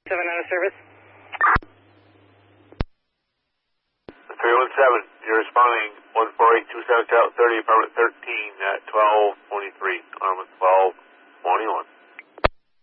out of service. 317, you're responding 14827 30, apartment 13 at 1223, arm 1221.